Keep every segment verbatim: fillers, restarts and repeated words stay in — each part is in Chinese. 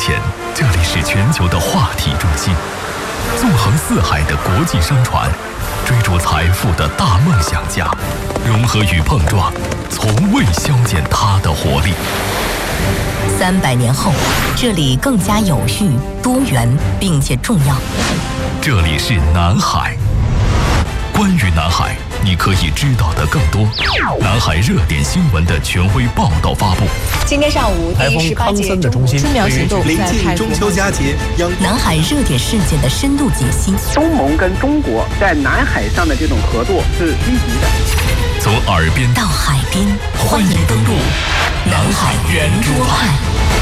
前，这里是全球的话题中心，纵横四海的国际商船，追逐财富的大梦想家，融合与碰撞，从未消减它的活力。 三百年后，这里更加有序、多元，并且重要。 这里是南海。关于南海，你可以知道的更多。南海热点新闻的权威报道发布。 今天上午，第十八届中春苗行动临近中秋佳节， 南海热点事件的深度解析。 东盟跟中国在南海上的这种合作是积极的。 从耳边到海边， 欢迎登陆南海圆桌派。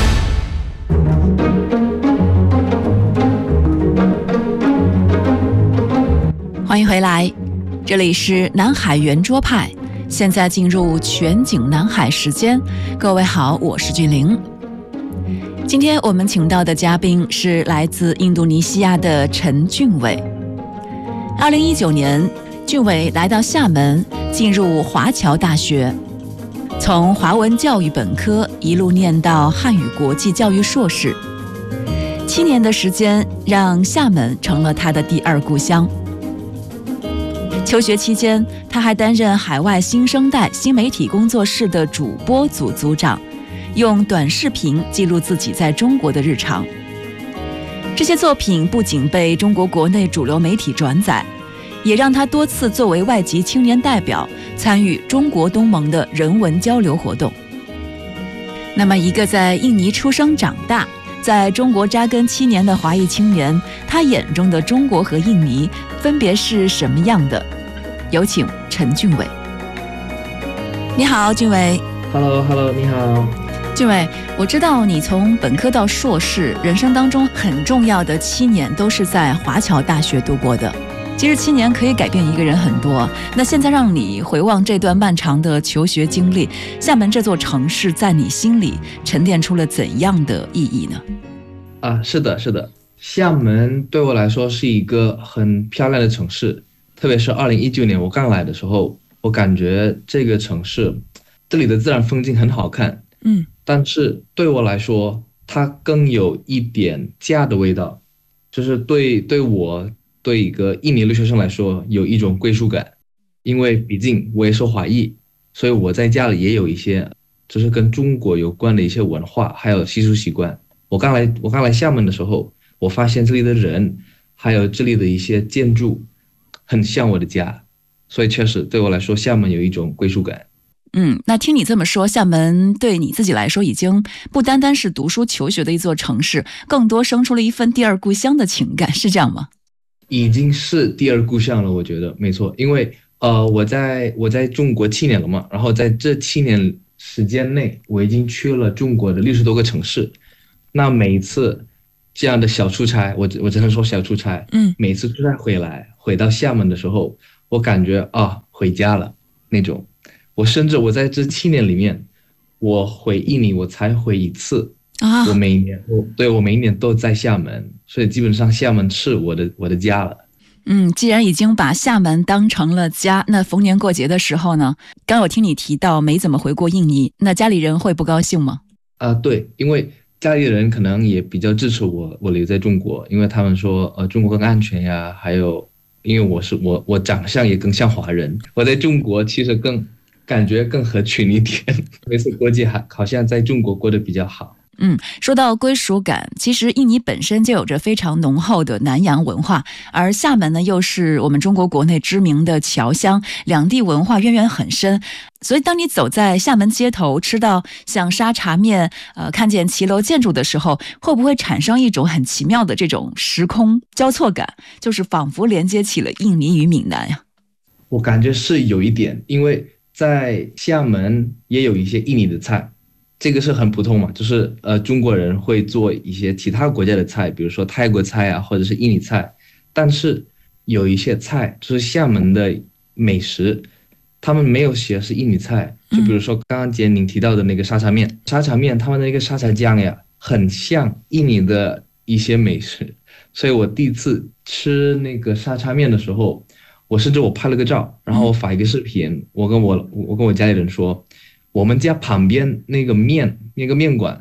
欢迎回来，这里是南海圆桌派，现在进入全景南海时间。各位好，我是俊玲。今天我们请到的嘉宾是来自印度尼西亚的陈俊伟。二零一九年，俊伟来到厦门，进入华侨大学，从华文教育本科一路念到汉语国际教育硕士。七年的时间，让厦门成了他的第二故乡。求学期间，他还担任海外新生代新媒体工作室的主播组组长，用短视频记录自己在中国的日常。这些作品不仅被中国国内主流媒体转载，也让他多次作为外籍青年代表参与中国东盟的人文交流活动。那么，一个在印尼出生长大，在中国扎根七年的华裔青年，他眼中的中国和印尼分别是什么样的？有请陈俊伟。你好，俊伟。 Hello Hello， 你好。 俊伟，我知道你从本科到硕士，人生当中很重要的七年都是在华侨大学度过的。其实七年可以改变一个人很多。那现在让你回望这段漫长的求学经历，厦门这座城市在你心里沉淀出了怎样的意义呢？ 啊，是的，是的，厦门对我来说是一个很漂亮的城市。特别是二零一九年我刚来的时候，我感觉这个城市，这里的自然风景很好看， 嗯， 但是对我来说，它更有一点家的味道，就是对对我对一个印尼留学生来说有一种归属感，因为毕竟我也是华裔，所以我在家里也有一些就是跟中国有关的一些文化还有习俗习惯。我刚来我刚来厦门的时候，我发现这里的人还有这里的一些建筑很像我的家，所以确实对我来说厦门有一种归属感。 嗯，那听你这么说，厦门对你自己来说已经不单单是读书求学的一座城市，更多生出了一份第二故乡的情感，是这样吗？ 已经是第二故乡了，我觉得没错。因为呃，我在我在中国七年了嘛，然后在这七年时间内，我已经去了中国的六十多个城市。那每一次这样的小出差，我我只能说小出差， 嗯， 每次出差回来，回到厦门的时候，我感觉啊，回家了那种。我甚至我在这七年里面，我回印尼我才回一次啊，我每一年我对我每一年都在厦门，所以基本上厦门是我的我的家了。 嗯，既然已经把厦门当成了家，那逢年过节的时候呢？刚我听你提到没怎么回过印尼，那家里人会不高兴吗？ 啊、呃，对，因为家里人可能也比较支持我，我留在中国，因为他们说，呃，中国更安全呀，还有，因为我是我我长相也更像华人，我在中国其实更感觉更合群一点，每次过节还好像在中国过得比较好。 嗯，说到归属感，其实印尼本身就有着非常浓厚的南洋文化，而厦门呢又是我们中国国内知名的侨乡，两地文化渊源很深。所以当你走在厦门街头，吃到像沙茶面，呃，看见骑楼建筑的时候，会不会产生一种很奇妙的这种时空交错感，就是仿佛连接起了印尼与闽南呀？ 我感觉是有一点，因为在厦门也有一些印尼的菜。这个是很普通嘛，就是呃中国人会做一些其他国家的菜，比如说泰国菜啊，或者是印尼菜，但是有一些菜就是厦门的美食，他们没有写是印尼菜，就比如说刚刚杰宁提到的那个沙茶面，沙茶面他们的那个沙茶酱呀，很像印尼的一些美食，所以我第一次吃那个沙茶面的时候，我甚至我拍了个照，然后我发一个视频，我跟我我跟我家里人说，我们家旁边那个面那个面馆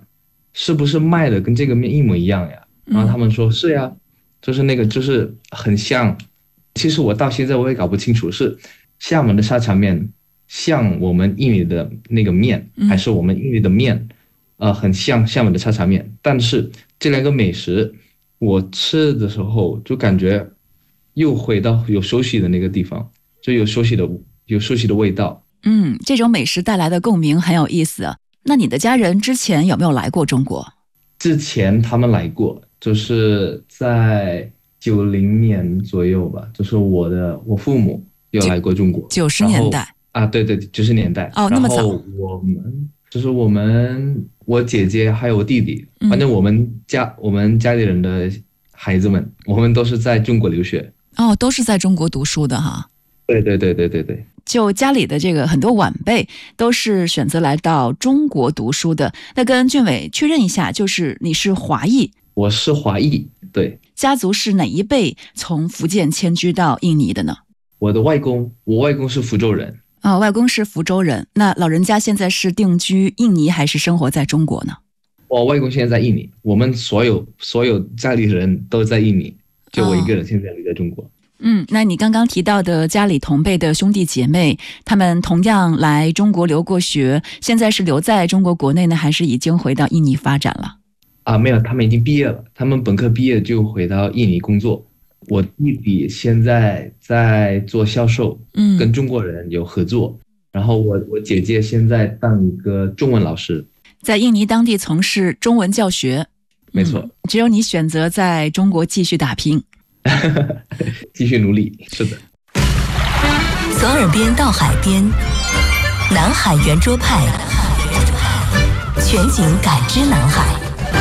是不是卖的跟这个面一模一样呀？然后他们说是呀，就是那个就是很像。其实我到现在我也搞不清楚是厦门的沙茶面像我们印尼的那个面，还是我们印尼的面呃很像厦门的沙茶面。但是这两个美食我吃的时候就感觉又回到有熟悉的那个地方，就有熟悉的有熟悉的味道。 嗯，这种美食带来的共鸣很有意思。那你的家人之前有没有来过中国？之前他们来过，就是在九零年左右吧，就是我的我父母有来过中国。 九十年代啊，对对，九十年代。 哦，那么早。 然后我们就是我们我姐姐还有我弟弟，反正我们家、嗯、我们家里人的孩子们，我们都是在中国留学。 哦，都是在中国读书的哈。 对对对对对对。 就家里的这个很多晚辈都是选择来到中国读书的。那跟俊伟确认一下，就是你是华裔？ 我是华裔，对。 家族是哪一辈从福建迁居到印尼的呢？ 我的外公，我外公是福州人。 哦，外公是福州人。那老人家现在是定居印尼还是生活在中国呢？ 我外公现在在印尼，我们所有所有家里人都在印尼，就我一个人现在留在中国。哦嗯，那你刚刚提到的家里同辈的兄弟姐妹，他们同样来中国留过学，现在是留在中国国内呢，还是已经回到印尼发展了？ 啊，没有，他们已经毕业了，他们本科毕业就回到印尼工作。我弟弟现在在做销售，嗯，跟中国人有合作。然后我我姐姐现在当一个中文老师， 在印尼当地从事中文教学。 没错、嗯， 只有你选择在中国继续打拼。 继续努力，是的。 从耳边到海边，南海圆桌派，全景感知南海。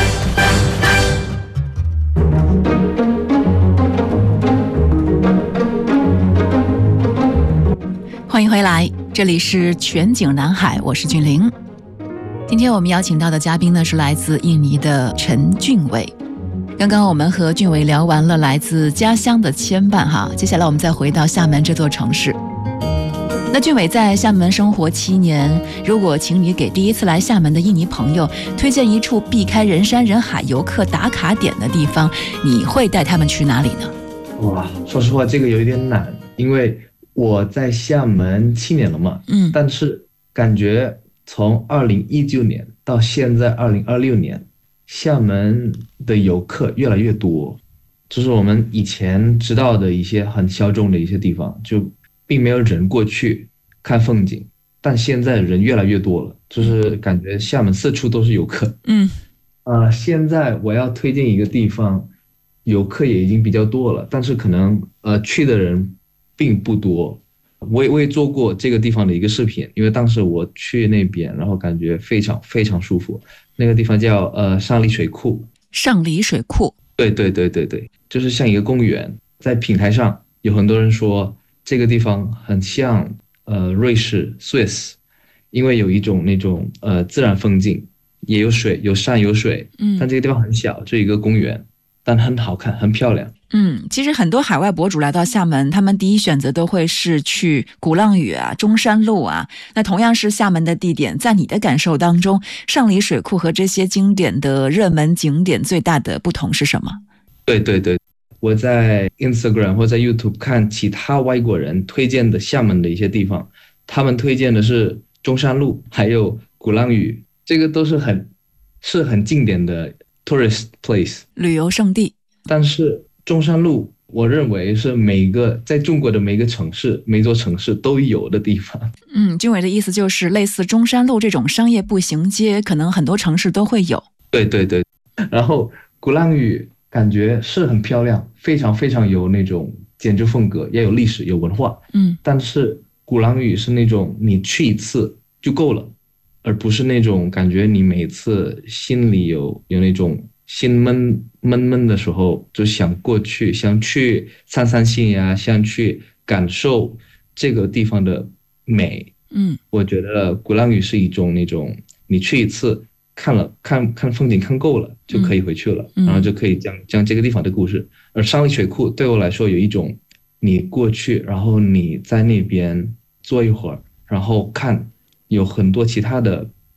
欢迎回来，这里是全景南海，我是俊玲。今天我们邀请到的嘉宾呢是来自印尼的陈俊伟。刚刚我们和俊伟聊完了来自家乡的牵绊哈，接下来我们再回到厦门这座城市。那俊伟在厦门生活七年，如果请你给第一次来厦门的印尼朋友推荐一处避开人山人海游客打卡点的地方，你会带他们去哪里呢？ 哇，说实话这个有一点难，因为我在厦门七年了嘛，嗯，但是感觉从二零一九年到现在二零二六年，厦门的游客越来越多，就是我们以前知道的一些很小众的一些地方，就并没有人过去看风景，但现在人越来越多了，就是感觉厦门四处都是游客。嗯，呃，现在我要推荐一个地方，游客也已经比较多了，但是可能呃去的人并不多。我也我也做过这个地方的一个视频，因为当时我去那边，然后感觉非常非常舒服。那个地方叫呃上里水库。 上里水库。 对对对对对，就是像一个公园。在平台上有很多人说这个地方很像呃瑞士 Swiss， 因为有一种那种呃自然风景，也有水，有山有水，嗯，但这个地方很小，就一个公园，但很好看，很漂亮。 嗯，其实很多海外博主来到厦门，他们第一选择都会是去鼓浪屿啊、中山路啊。那同样是厦门的地点，在你的感受当中，上里水库和这些经典的热门景点最大的不同是什么？ 对对对，我在 Instagram 或在 YouTube 看其他外国人推荐的厦门的一些地方，他们推荐的是中山路还有鼓浪屿，这个都是很是很经典的 tourist place 旅游胜地。 但是中山路我认为是每个在中国的每个城市每座城市都有的地方。 嗯，俊伟的意思就是类似中山路这种商业步行街，可能很多城市都会有。 对对对，然后鼓浪屿感觉是很漂亮，非常非常有那种建筑风格，也有历史有文化。嗯，但是鼓浪屿是那种你去一次就够了，而不是那种感觉你每次心里有有那种心闷闷闷的时候就想过去，想去散散心呀，想去感受这个地方的美。嗯，我觉得鼓浪屿是一种那种你去一次看了看看风景看够了就可以回去了，嗯，然后就可以讲讲这个地方的故事。而上里水库对我来说有一种你过去，然后你在那边坐一会儿，然后看有很多其他的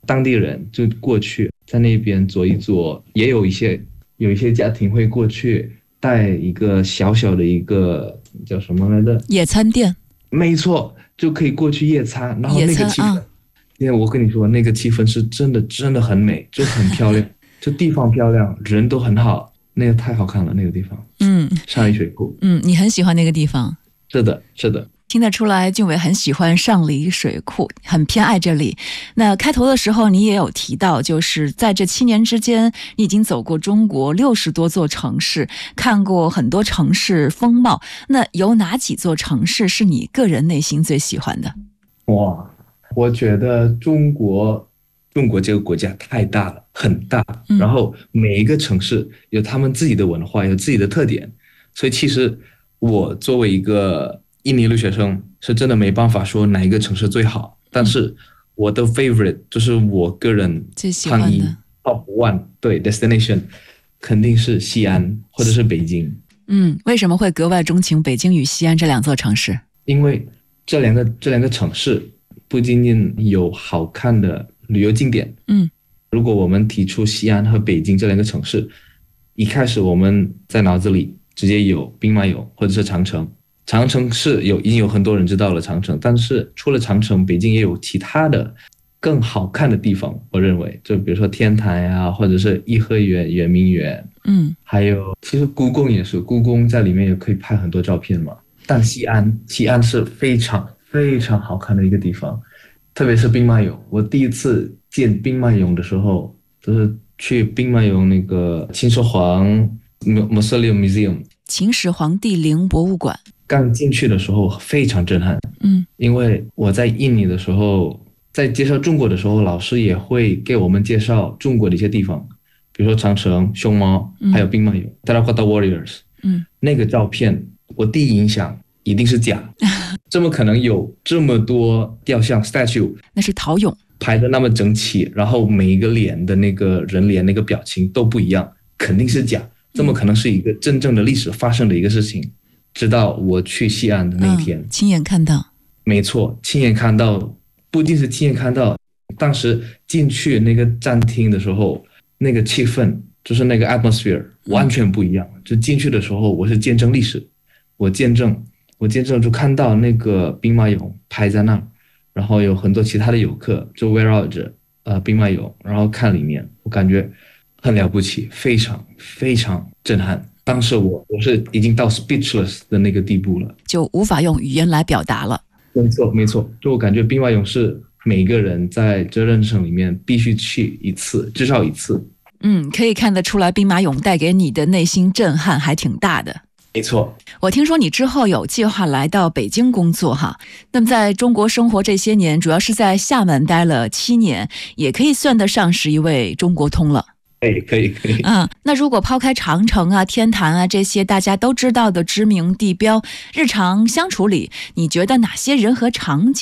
当地人就过去在那边坐一坐，也有一些有一些家庭会过去带一个小小的一个叫什么来着？ 野餐店。 没错，就可以过去夜餐，然后那个气氛， 啊、 因为我跟你说，那个气氛是真的真的很美，就很漂亮，就地方漂亮，人都很好，那个太好看了，那个地方。 嗯， 上里水库。 嗯，你很喜欢那个地方。 是的，是的。 听得出来，俊伟很喜欢上里水库，很偏爱这里。那开头的时候，你也有提到，就是在这七年之间，你已经走过中国六十多座城市，看过很多城市风貌。那有哪几座城市是你个人内心最喜欢的？ 哇，我觉得中国，中国这个国家太大了，很大。嗯、然后每一个城市有他们自己的文化，有自己的特点。所以其实我作为一个印尼留学生是真的没办法说哪一个城市最好，但是我的 favorite 就是我个人最喜欢的 top one 对 destination 肯定是西安或者是北京。 嗯，为什么会格外钟情北京与西安这两座城市？ 因为这两个这两个城市不仅仅有好看的旅游景点， 嗯， 如果我们提出西安和北京这两个城市，一开始我们在脑子里直接有兵马俑或者是长城。长城是有已经有很多人知道了长城，但是除了长城，北京也有其他的更好看的地方。我认为，就比如说天坛呀，或者是颐和园、圆明园， 嗯， 还有其实故宫也是，故宫在里面也可以拍很多照片嘛。但西安，西安是非常非常好看的一个地方，特别是兵马俑。我第一次见兵马俑的时候，就是去兵马俑那个秦始皇 Mausoleum Museum， 秦始皇帝陵博物馆。 刚进去的时候非常震撼， 嗯，因为我在印尼的时候，在介绍中国的时候，老师也会给我们介绍中国的一些地方，比如说长城、熊猫，还有兵马俑 Terracotta Warriors， 嗯， 那个照片我第一印象一定是假，怎么可能有这么多雕像 statue？ 那是陶俑， 排得那么整齐，然后每一个脸的那个人脸那个表情都不一样，肯定是假，怎么可能是一个真正的历史发生的一个事情？直到我去西安的那一天， 嗯，亲眼看到。 没错，亲眼看到，不仅是亲眼看到，当时进去那个展厅的时候，那个气氛就是那个 atmosphere 完全不一样。嗯，就进去的时候，我是见证历史，我见证，我见证就看到那个兵马俑排在那儿，然后有很多其他的游客就围绕着呃兵马俑，然后看里面，我感觉很了不起，非常非常震撼。当时我我是已经到 speechless 的那个地步了， 就无法用语言来表达了。 没错没错，就我感觉兵马俑是每个人在这人生里面必须去一次，至少一次。 嗯，可以看得出来兵马俑带给你的内心震撼还挺大的。 没错。 我听说你之后有计划来到北京工作哈，那么在中国生活这些年，主要是在厦门待了七年，也可以算得上是一位中国通了。 可以可以可以。 嗯，那如果抛开长城啊、天坛啊这些大家都知道的知名地标，日常相处里，你觉得哪些人和场景